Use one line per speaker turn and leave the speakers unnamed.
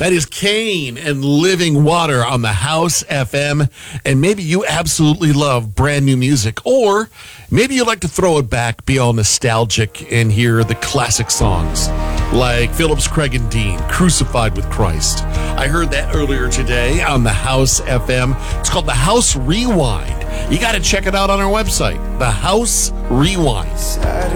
That is Kane and Living Water on the House FM. And maybe you absolutely love brand new music, or maybe you like to throw it back, be all nostalgic, and hear the classic songs like Phillips, Craig, and Dean, Crucified with Christ. I heard that earlier today on the House FM. It's called the House Rewind. You got to check it out on our website, the House Rewind.